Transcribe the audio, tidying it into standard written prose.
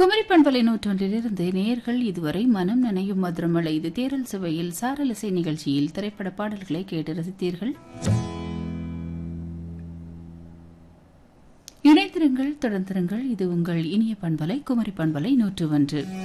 குமரி பண்பலை நூற்றொன்றிலிருந்து நேர்கள் இதுவரை மனம் நனையும் மதுரமலை இது தேரல் சுவையில் சாரலிசை நிகழ்ச்சியில் திரைப்பட பாடல்களை கேட்டு ரசித்தீர்கள். இணைந்திருங்கள், தொடர்ந்திருங்கள். இது உங்கள் இனிய பண்பலை குமரி பண்பலை 101.